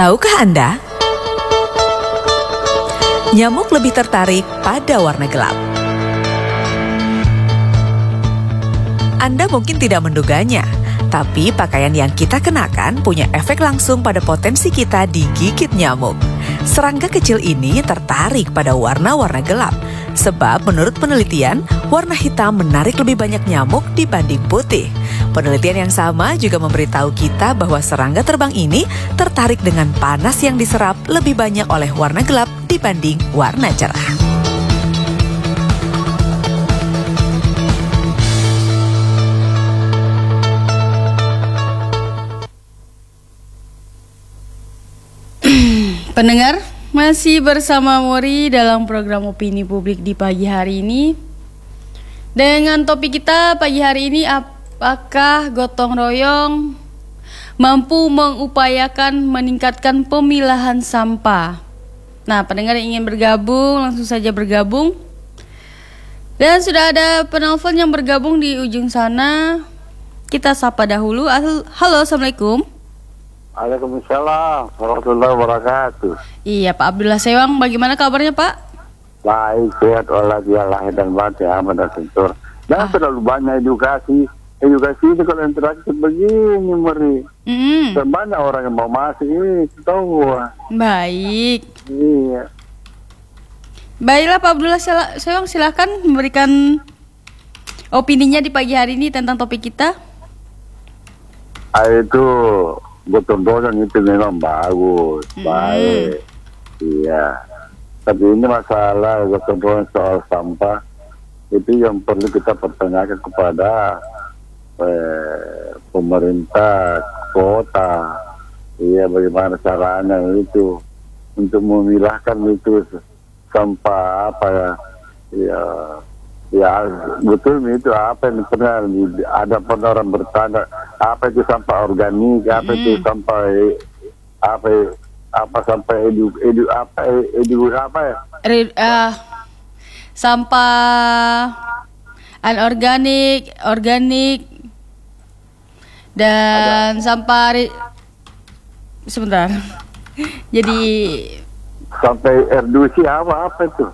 Tahukah Anda? Nyamuk lebih tertarik pada warna gelap. Anda mungkin tidak menduganya, tapi pakaian yang kita kenakan punya efek langsung pada potensi kita digigit nyamuk. Serangga kecil ini tertarik pada warna-warna gelap, sebab menurut penelitian, warna hitam menarik lebih banyak nyamuk dibanding putih. Penelitian yang sama juga memberitahu kita bahwa serangga terbang ini tertarik dengan panas yang diserap lebih banyak oleh warna gelap dibanding warna cerah. Pendengar, masih bersama Mori dalam program Opini Publik di pagi hari ini. Dengan topik kita pagi hari ini, apakah gotong royong mampu mengupayakan meningkatkan pemilahan sampah? Nah, pendengar yang ingin bergabung, langsung saja bergabung. Dan sudah ada penelpon yang bergabung di ujung sana. Kita sapa dahulu. Halo, Assalamualaikum. Waalaikumsalam warahmatullahi wabarakatuh. Iya, Pak Abdullah Sewang, bagaimana kabarnya, Pak? Baik, sehat walafiat lahir dan batin, aman dan sentur. Dan terlalu banyak edukasi itu kalau interaksi begini, Meri. Banyak orang yang mau masuk ini, tahu. Baik. Iya. Baiklah, Pak Abdullah Sewang, silakan memberikan opininya di pagi hari ini tentang topik kita. Itu gotong royong itu memang bagus, baik. Iya. Tapi ini masalah gotong royong soal sampah itu yang perlu kita pertanyakan kepada pemerintah kota. Iya, bagaimana caranya itu untuk memilahkan itu sampah apa ya? Ya betul itu apa yang pernah ada orang bertanya apa itu sampah organik, apa itu sampah sampah sampah anorganik, organik, dan sampah sebentar. Jadi sampai reduksi apa itu?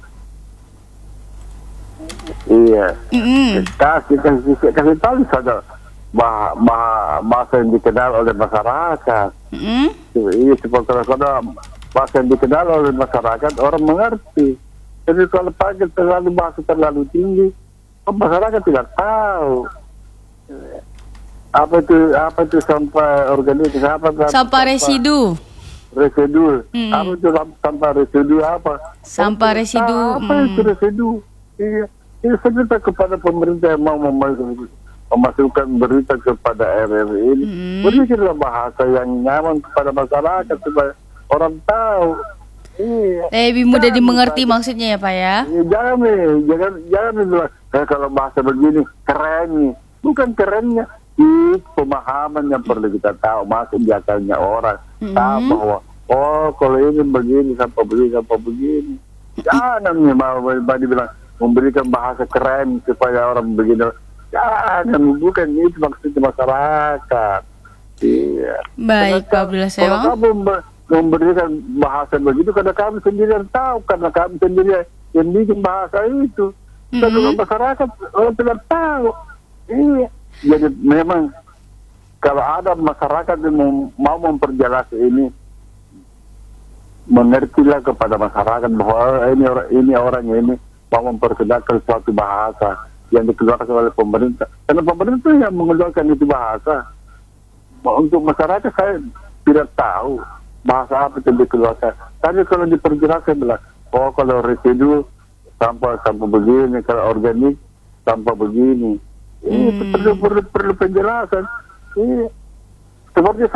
Iya. Kasih tahu saja bahasa yang dikenal oleh masyarakat. Iya, seperti kalau bahasa yang dikenal oleh masyarakat orang mengerti. Jadi kalau pakai bahasa terlalu tinggi, masyarakat tidak tahu. Apa itu sampah organik? Sampah residu. Residu. Apa itu sampah residu apa? Sampah residu. Apa itu residu? Iya. Ini saya minta kepada pemerintah yang mau memasukkan berita kepada RRI ini, berikanlah bahasa yang nyaman kepada masyarakat supaya orang tahu. Iya. Lebih mudah dimengerti maksudnya ya, Pak ya. Jangan bilang kalau bahasa begini keren nih. Bukan kerennya, itu pemahaman yang perlu kita tahu, masuk di akalnya orang. Tahu bahwa kalau ini begini sampai begini. Jangan nih mau dibilang memberikan bahasa keren supaya orang begini. Jangan, bukan itu maksudnya masyarakat. Iya. Baik, Pak Abdullah Sewang. Kalau kamu memberikan bahasa begitu, karena kami sendiri yang tahu, karena kami sendiri yang bikin bahasa itu. Kalau masyarakat orang tidak tahu. Iya. Jadi memang kalau ada masyarakat yang mau memperjelas ini, mengertilah kepada masyarakat bahwa ini orang ini mau memperkenalkan suatu bahasa yang dikeluarkan oleh pemerintah. Karena pemerintah yang mengeluarkan itu bahasa. Untuk masyarakat saya tidak tahu bahasa apa yang dikeluarkan. Tapi kalau diperjelaskan bilang, kalau residu sampah begini, kalau organik sampah begini. Ini perlu penjelasan. Ini seperti